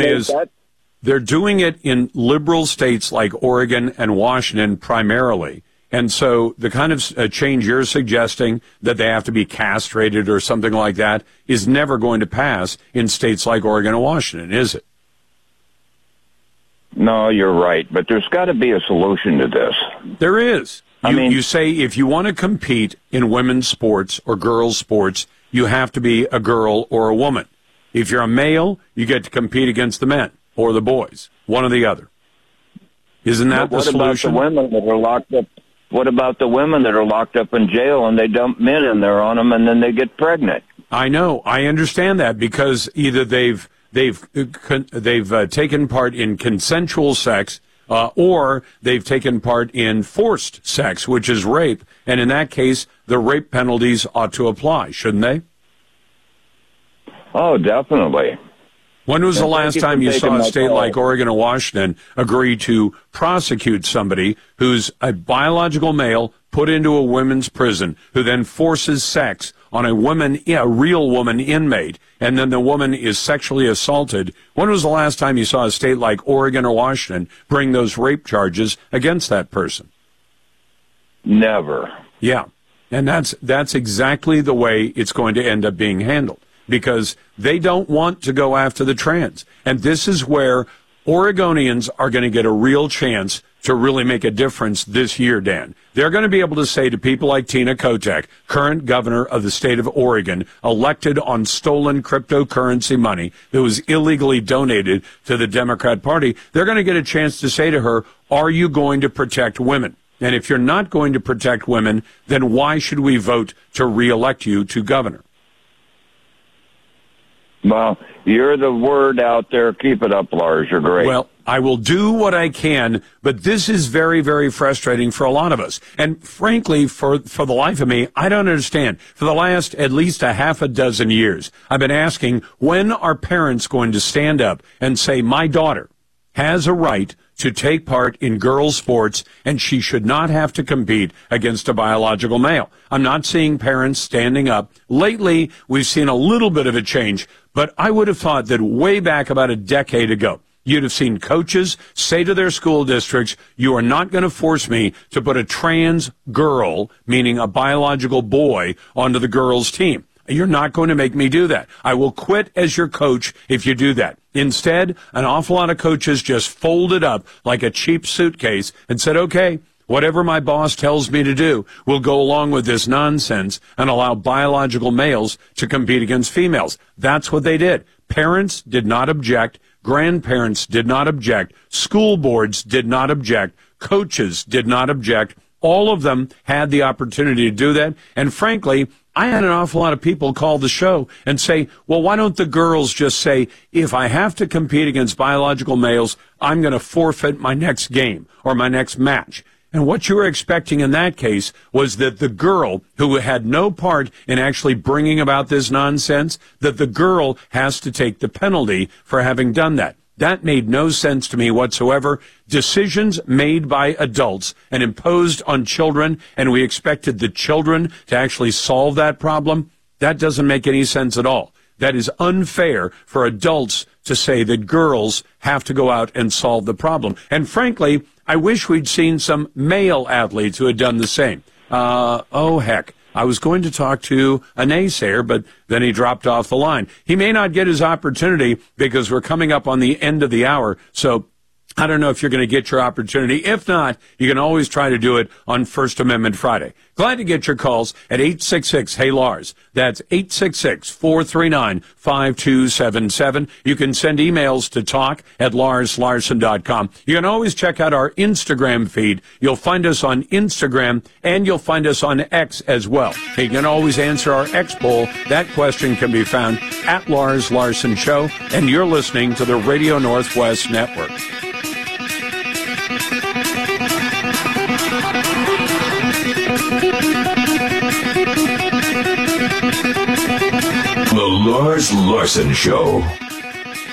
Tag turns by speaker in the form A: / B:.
A: is they're doing it in liberal states like Oregon and Washington primarily. And so the kind of change you're suggesting, that they have to be castrated or something like that, is never going to pass in states like Oregon and Washington, is it?
B: No, you're right. But there's got to be a solution to this.
A: There is. You say if you want to compete in women's sports or girls' sports, you have to be a girl or a woman. If you're a male, you get to compete against the men or the boys, one or the other. Isn't that the solution?
B: What about the women that are locked up? What about the women that are locked up in jail and they dump men in there on them and then they get pregnant?
A: I know. I understand that because either they've taken part in consensual sex or they've taken part in forced sex, which is rape. And in that case, the rape penalties ought to apply, shouldn't they?
B: Oh, definitely.
A: When was the last time you saw a state like Oregon or Washington agree to prosecute somebody who's a biological male put into a women's prison who then forces sex on a real woman inmate, and then the woman is sexually assaulted? When was the last time you saw a state like Oregon or Washington bring those rape charges against that person?
B: Never.
A: Yeah, and that's exactly the way it's going to end up being handled, because they don't want to go after the trans. And this is where Oregonians are going to get a real chance to really make a difference this year, Dan. They're going to be able to say to people like Tina Kotek, current governor of the state of Oregon, elected on stolen cryptocurrency money that was illegally donated to the Democrat Party, they're going to get a chance to say to her, are you going to protect women? And if you're not going to protect women, then why should we vote to reelect you to governor?
B: Well, you're the word out there. Keep it up, Lars. You're great.
A: Well, I will do what I can, but this is very, very frustrating for a lot of us. And frankly, for the life of me, I don't understand. For the last at least a half a dozen years, I've been asking, when are parents going to stand up and say, my daughter has a right to take part in girls' sports, and she should not have to compete against a biological male? I'm not seeing parents standing up. Lately, we've seen a little bit of a change, but I would have thought that way back about a decade ago, you'd have seen coaches say to their school districts, you are not going to force me to put a trans girl, meaning a biological boy, onto the girls' team. You're not going to make me do that. I will quit as your coach if you do that. Instead, an awful lot of coaches just folded up like a cheap suitcase and said, okay, whatever my boss tells me to do, we'll go along with this nonsense and allow biological males to compete against females. That's what they did. Parents did not object. Grandparents did not object. School boards did not object. Coaches did not object. All of them had the opportunity to do that. And frankly, I had an awful lot of people call the show and say, well, why don't the girls just say, if I have to compete against biological males, I'm going to forfeit my next game or my next match. And what you were expecting in that case was that the girl, who had no part in actually bringing about this nonsense, that the girl has to take the penalty for having done that. That made no sense to me whatsoever. Decisions made by adults and imposed on children, and we expected the children to actually solve that problem. That doesn't make any sense at all. That is unfair for adults to say that girls have to go out and solve the problem. And frankly, I wish we'd seen some male athletes who had done the same. Heck. I was going to talk to a naysayer, but then he dropped off the line. He may not get his opportunity because we're coming up on the end of the hour, so I don't know if you're going to get your opportunity. If not, you can always try to do it on First Amendment Friday. Glad to get your calls at 866-HEY-LARS. That's 866-439-5277. You can send emails to talk@LarsLarson.com. You can always check out our Instagram feed. You'll find us on Instagram, and you'll find us on X as well. You can always answer our X poll. That question can be found at Lars Larson Show, and you're listening to the Radio Northwest Network.
C: The Lars Larson Show.